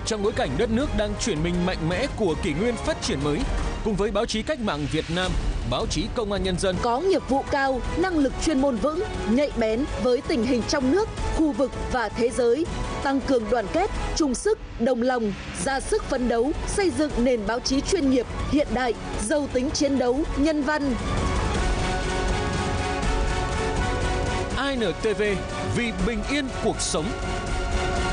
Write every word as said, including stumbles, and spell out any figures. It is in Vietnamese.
Trong bối cảnh đất nước đang chuyển mình mạnh mẽ của kỷ nguyên phát triển mới, cùng với báo chí cách mạng Việt Nam, báo chí Công an Nhân dân có nghiệp vụ cao, năng lực chuyên môn vững, nhạy bén với tình hình trong nước, khu vực và thế giới, tăng cường đoàn kết, chung sức, đồng lòng, ra sức phấn đấu, xây dựng nền báo chí chuyên nghiệp, hiện đại, giàu tính chiến đấu, nhân văn. i en tê vê vì bình yên cuộc sống.